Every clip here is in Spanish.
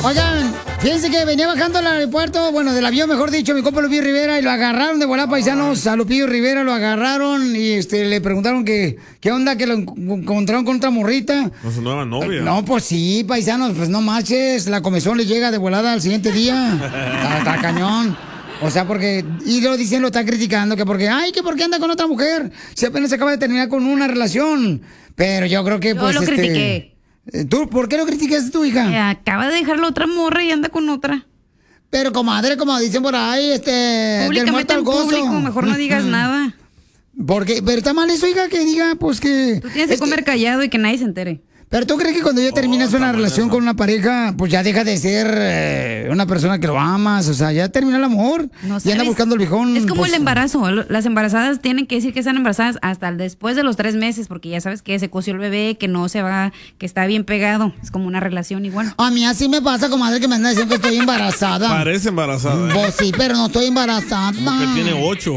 Oigan, fíjense que venía bajando al aeropuerto, bueno, del avión, mejor dicho, mi compa Lupillo Rivera, y lo agarraron de volada, paisanos. A Lupillo Rivera lo agarraron y le preguntaron que qué onda, que lo encontraron con otra morrita. Con su nueva novia. No, pues sí, paisanos, pues no marches, la comezón le llega de volada al siguiente día. Está cañón. O sea, porque, y lo dicen, lo está criticando, que porque, ay, que porque anda con otra mujer, si apenas acaba de terminar con una relación. Pero yo creo que, pues, Yo lo critiqué. ¿Tú por qué lo criticaste tu hija? Acaba de dejar la otra morra y anda con otra. Pero, comadre, como dicen por ahí, Públicamente en público, mejor no digas nada. Porque, pero está mal eso, hija, que diga, pues que... Tú tienes que comer callado y que nadie se entere. Pero tú crees que cuando ya terminas una relación con una pareja, pues ya deja de ser una persona que lo amas, o sea, ya termina el amor No y sabes. anda buscando el viejón. Es como pues, el embarazo. Las embarazadas tienen que decir que están embarazadas hasta después de los 3 meses, porque ya sabes que se coció el bebé, que no se va, que está bien pegado. Es como una relación igual. A mí así me pasa, comadre, que me anda diciendo que estoy embarazada. Parece embarazada. Pues sí, pero no estoy embarazada. Que tiene 8.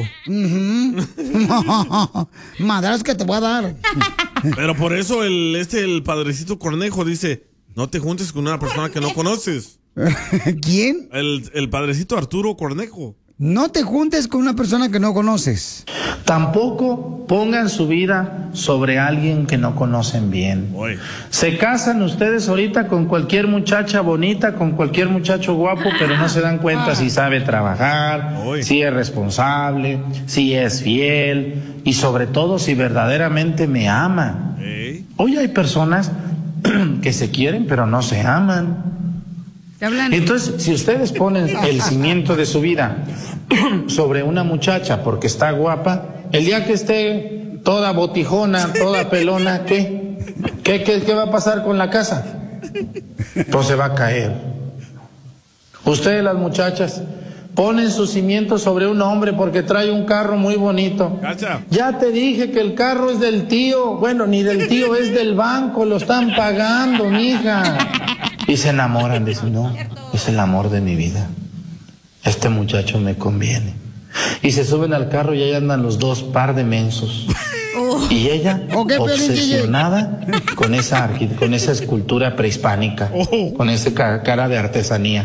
Madras que te voy a dar. Pero por eso el padrecito Cornejo dice, no te juntes con una persona que no conoces. ¿Quién? El padrecito Arturo Cornejo. No te juntes con una persona que no conoces. Tampoco pongan su vida sobre alguien que no conocen bien. Oye. Se casan ustedes ahorita con cualquier muchacha bonita, con cualquier muchacho guapo, pero no se dan cuenta si sabe trabajar, si es responsable, si es fiel y sobre todo si verdaderamente me ama. Hoy hay personas que se quieren pero no se aman. Entonces, si ustedes ponen el cimiento de su vida sobre una muchacha porque está guapa, el día que esté toda botijona, toda pelona, ¿qué va a pasar con la casa? Pues se va a caer. Ustedes, las muchachas, ponen su cimiento sobre un hombre porque trae un carro muy bonito. Cacha. Ya te dije que el carro es del tío. Bueno, ni del tío, es del banco, lo están pagando, mija. Y se enamoran, dicen, no, es el amor de mi vida. Este muchacho me conviene. Y se suben al carro y ahí andan los dos, par de mensos. Y ella, obsesionada con esa escultura prehispánica, con esa cara de artesanía.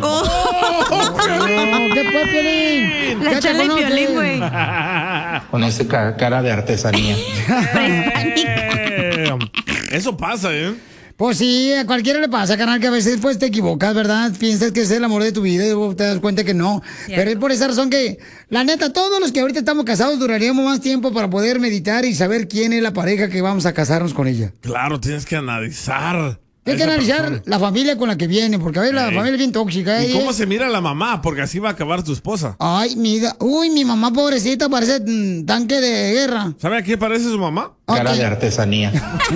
¿Qué fue, Piolín? La chale Piolín, güey. Con esa cara de artesanía. Eso pasa, ¿eh? Pues sí, a cualquiera le pasa, carnal, que a veces pues te equivocas, ¿verdad? Piensas que es el amor de tu vida y luego te das cuenta que no. Cierto. Pero es por esa razón que, la neta, todos los que ahorita estamos casados duraríamos más tiempo para poder meditar y saber quién es la pareja que vamos a casarnos con ella. Claro, tienes que analizar. Hay que analizar la familia con la que viene, porque a ver, la familia es bien tóxica. ¿Y cómo se mira la mamá? Porque así va a acabar tu esposa. Ay, mi mamá pobrecita parece tanque de guerra. ¿Sabe a qué parece su mamá? Cara de artesanía.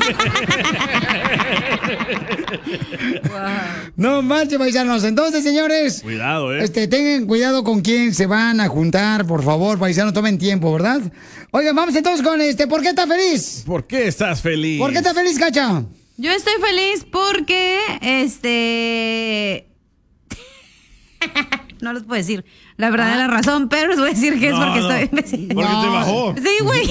No manches, paisanos. Entonces, señores, Cuidado, tengan cuidado con quién se van a juntar, por favor, paisanos, tomen tiempo, ¿verdad? Oigan, vamos entonces con ¿por qué estás feliz? ¿Por qué estás feliz? ¿Por qué estás feliz, Cacha? Yo estoy feliz porque, no les puedo decir la verdadera razón, pero les voy a decir que es porque estoy... Porque te bajó. Sí, güey.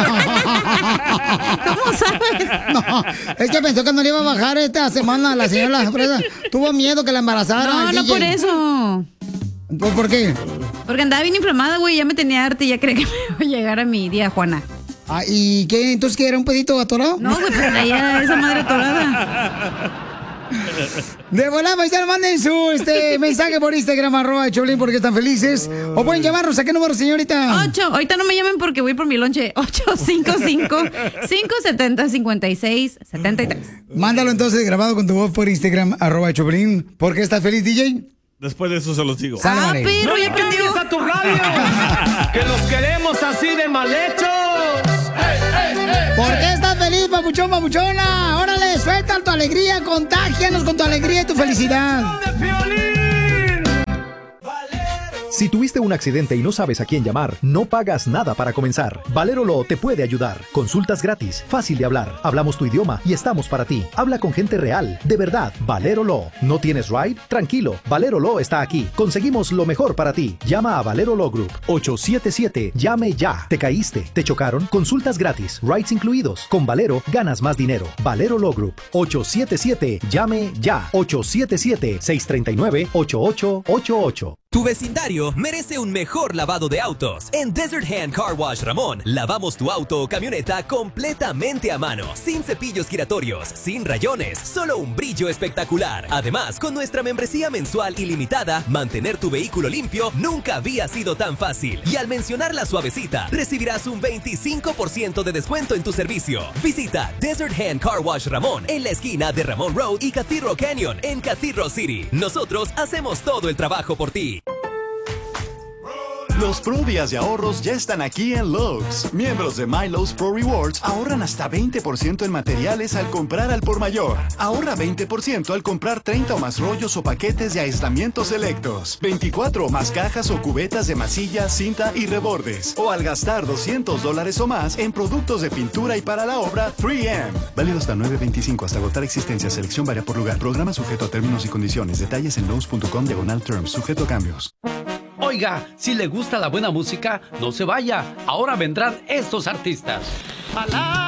¿Cómo sabes? No, es que pensó que no le iba a bajar esta semana la señora Fresa. Tuvo miedo que la embarazaran. No por eso. ¿Por qué? Porque andaba bien inflamada, güey, ya me tenía harta y ya creía que me iba a llegar a mi día, Juana. Ah, ¿y qué? ¿Entonces qué? ¿Era un pedito atorado? No, güey, pues traía esa madre atorada. De volada, paisano, manden su mensaje por Instagram, @Choplin, porque están felices. O pueden llamarnos. ¿A qué número, señorita? Ahorita no me llamen porque voy por mi lonche. 855-570-5673. Mándalo entonces grabado con tu voz por Instagram, @Choplin. ¿Por qué estás feliz, DJ? Después de eso se los digo. Perro, ya aprendió. ¡A tu radio! ¡Que los queremos así de mal hechos! ¿Por qué estás feliz, papuchón, papuchona? Órale, suelta tu alegría, contágianos con tu alegría y tu felicidad. Si tuviste un accidente y no sabes a quién llamar, no pagas nada para comenzar. Valero Law te puede ayudar. Consultas gratis, fácil de hablar. Hablamos tu idioma y estamos para ti. Habla con gente real, de verdad. Valero Law. ¿No tienes ride? Tranquilo, Valero Law está aquí. Conseguimos lo mejor para ti. Llama a Valero Law Group. 877, llame ya. ¿Te caíste? ¿Te chocaron? Consultas gratis, rides incluidos. Con Valero ganas más dinero. Valero Law Group. 877, llame ya. 877-639-8888. Tu vecindario merece un mejor lavado de autos. En Desert Hand Car Wash Ramón, lavamos tu auto o camioneta completamente a mano, sin cepillos giratorios, sin rayones, solo un brillo espectacular. Además, con nuestra membresía mensual ilimitada, mantener tu vehículo limpio nunca había sido tan fácil. Y al mencionar la suavecita, recibirás un 25% de descuento en tu servicio. Visita Desert Hand Car Wash Ramón en la esquina de Ramón Road y Cathedral Canyon en Cathedral City. Nosotros hacemos todo el trabajo por ti. Los Pro Días de ahorros ya están aquí en Lowe's. Miembros de MyLowe's Pro Rewards ahorran hasta 20% en materiales al comprar al por mayor. Ahorra 20% al comprar 30 o más rollos o paquetes de aislamientos selectos, 24 o más cajas o cubetas de masilla, cinta y rebordes. O al gastar $200 o más en productos de pintura y para la obra 3M. Válido hasta 9/25 hasta agotar existencia. Selección varía por lugar. Programa sujeto a términos y condiciones. Detalles en lowes.com/terms. Sujeto a cambios. Oiga, si le gusta la buena música, no se vaya. Ahora vendrán estos artistas.